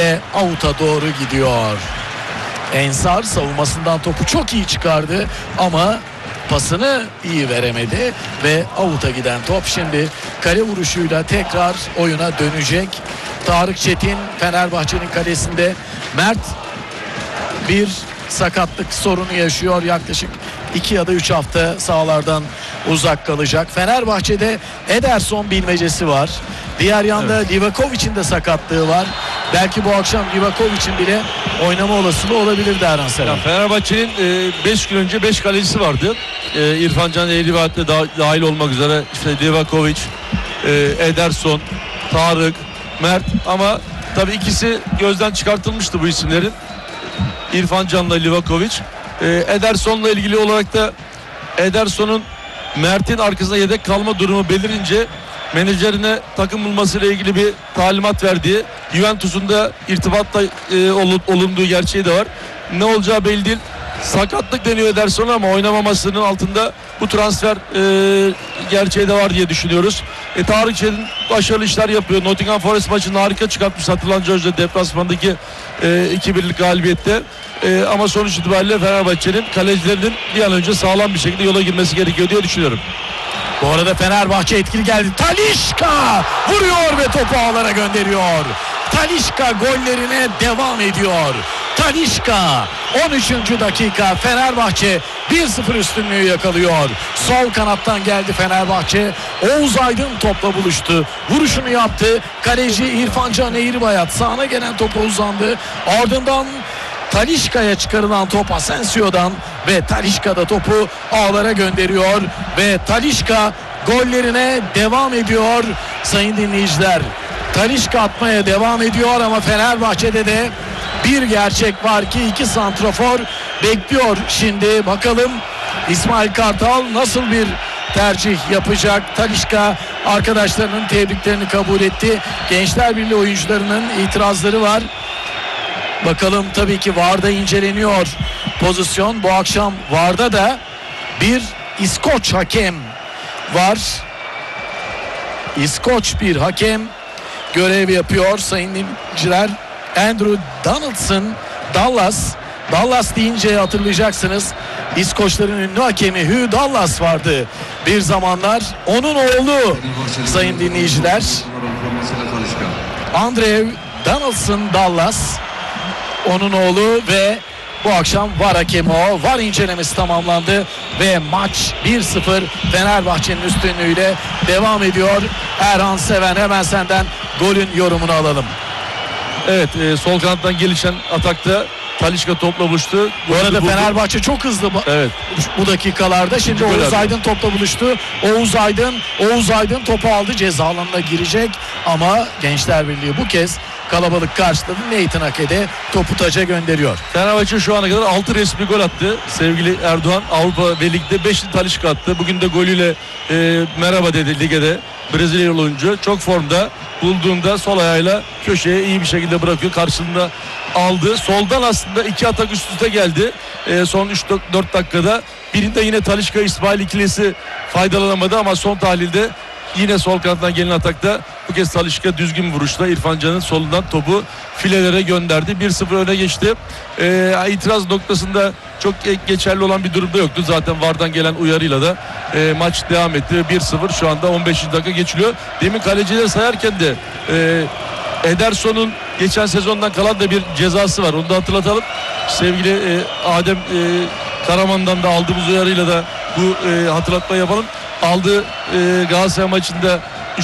ve avuta doğru gidiyor. Ensar savunmasından topu çok iyi çıkardı ama pasını iyi veremedi ve avuta giden top şimdi kale vuruşuyla tekrar oyuna dönecek. Tarık Çetin Fenerbahçe'nin kalesinde. Mert bir sakatlık sorunu yaşıyor, yaklaşık 2 ya da 3 hafta sahalardan uzak kalacak. Fenerbahçe'de Ederson bilmecesi var. Diğer yanda Livakovic'in de sakatlığı var. Belki bu akşam Livakovic'in bile oynama olasılığı olabilir Erhan Seven. Fenerbahçe'nin 5 gün önce 5 kalecisi vardı. İrfan Can Eğribaat'ta dahil olmak üzere işte Livakovic, Ederson, Tarık, Mert, ama tabii ikisi gözden çıkartılmıştı bu isimlerin. İrfan Can'la Livakovic. Ederson'la ilgili olarak da Ederson'un Mert'in arkasında yedek kalma durumu belirince menajerine takım bulmasıyla ilgili bir talimat verdiği, Juventus'un da irtibatta olunduğu gerçeği de var. Ne olacağı belli değil. Sakatlık deniyor Ederson'a ama oynamamasının altında bu transfer gerçeği de var diye düşünüyoruz. Tarık Çetin başarılı işler yapıyor. Nottingham Forest maçını harika çıkartmış, hatırlanacağı üzere deplasmandaki 2-1'lik galibiyette. Ama sonuç itibariyle Fenerbahçe'nin kalecilerinin bir an önce sağlam bir şekilde yola girmesi gerekiyor diye düşünüyorum. Bu arada Fenerbahçe etkili geldi. Talisca vuruyor ve topu ağlara gönderiyor. Talisca gollerine devam ediyor. Talisca 13. dakika, Fenerbahçe 1-0 üstünlüğü yakalıyor. Sol kanattan geldi Fenerbahçe. Oğuz Aydın topla buluştu. Vuruşunu yaptı. Kaleci İrfan Can Eğribayat sağına gelen topa uzandı. Ardından Talisca'ya çıkarılan top Asensio'dan ve Talisca da topu ağlara gönderiyor ve Talisca gollerine devam ediyor sayın dinleyiciler. Talisca atmaya devam ediyor ama Fenerbahçe'de de bir gerçek var ki 2 santrafor bekliyor. Şimdi bakalım İsmail Kartal nasıl bir tercih yapacak? Talisca arkadaşlarının tebriklerini kabul etti. Gençler Birliği oyuncularının itirazları var. Bakalım, tabii ki VAR'da inceleniyor pozisyon. Bu akşam VAR'da da bir İskoç hakem var. İskoç bir hakem görev yapıyor sayın dinleyiciler. Andrew Donaldson, Dallas deyince hatırlayacaksınız. İskoçların ünlü hakemi Hugh Dallas vardı bir zamanlar. Onun oğlu sayın dinleyiciler. Andrew Donaldson Dallas onun oğlu ve bu akşam VAR hakemi o. VAR incelemesi tamamlandı ve maç 1-0 Fenerbahçe'nin üstünlüğüyle devam ediyor. Erhan Seven, hemen senden golün yorumunu alalım. Evet, sol kanattan gelişen atakta Talisca topla buluştu. Bu arada Fenerbahçe çok hızlı bu dakikalarda. Şimdi Oğuz Aydın topla buluştu. Oğuz Aydın topu aldı. Ceza alanına girecek ama Gençler Birliği bu kez kalabalık karşıladı. Nathan Ake'de topu taca gönderiyor. Fenerbahçe şu ana kadar 6 resmi gol attı. Sevgili Erdoğan, Avrupa ve Lig'de 5'li Talisca attı. Bugün de golüyle merhaba dedi ligede. Brezilyalı oyuncu çok formda, bulduğunda sol ayağıyla köşeye iyi bir şekilde bırakıyor. Karşılığında aldı. Soldan aslında 2 atak üst üste geldi. Son 3-4 dakikada. Birinde yine Talisca İsmail ikilisi faydalanamadı ama son tahlilde yine sol kanattan gelen atakta bu kez Talisca düzgün vuruşla İrfan Can'ın solundan topu filelere gönderdi. 1-0 öne geçti. İtiraz noktasında çok geçerli olan bir durumda yoktu. Zaten VAR'dan gelen uyarıyla da maç devam etti. 1-0 şu anda 15. dakika geçiliyor. Demin kalecileri sayarken de Ederson'un geçen sezondan kalan da bir cezası var. Onu da hatırlatalım. Sevgili Adem Karaman'dan da aldığımız uyarıyla da bu hatırlatmayı yapalım. Aldığı Galatasaray maçında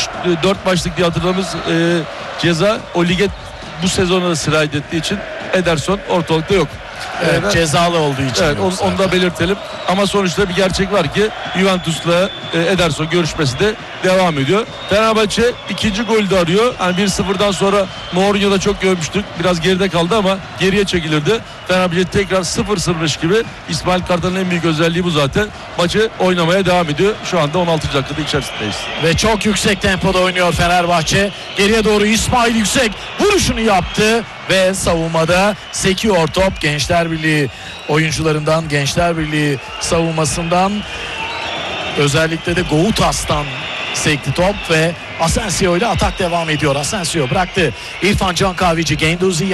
4 maçlık diye hatırladığımız ceza o lige bu sezona da sirayet ettiği için Ederson ortalıkta yok. Evet, cezalı olduğu için. Evet, onu da belirtelim. Ama sonuçta bir gerçek var ki Juventus'la Ederson görüşmesi de devam ediyor. Fenerbahçe ikinci golü de arıyor. Yani 1-0'dan sonra Mourinho'da çok görmüştük. Biraz geride kaldı ama geriye çekilirdi. Fenerbahçe tekrar 0-0'mış gibi. İsmail Kartal'ın en büyük özelliği bu zaten. Maçı oynamaya devam ediyor. Şu anda 16. dakikada içerisindeyiz. Ve çok yüksek tempoda oynuyor Fenerbahçe. Geriye doğru İsmail Yüksek vuruşunu yaptı ve savunmada sekiyor top. Gençler Birliği oyuncularından, Gençler Birliği savunmasından, özellikle de Goutas'tan sekti top ve Asensio ile atak devam ediyor. Asensio bıraktı. İrfan Can Kahveci, Genduzi